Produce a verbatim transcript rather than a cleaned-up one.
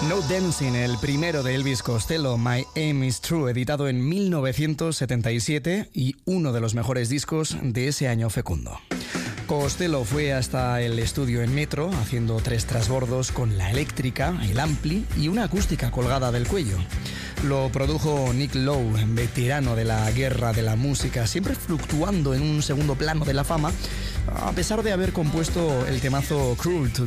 No Dancing, el primero de Elvis Costello, My Aim Is True, editado en mil novecientos setenta y siete y uno de los mejores discos de ese año fecundo. Costello fue hasta el estudio en Metro, haciendo tres trasbordos con la eléctrica, el ampli y una acústica colgada del cuello. Lo produjo Nick Lowe, veterano de la guerra de la música, siempre fluctuando en un segundo plano de la fama, a pesar de haber compuesto el temazo Cruel to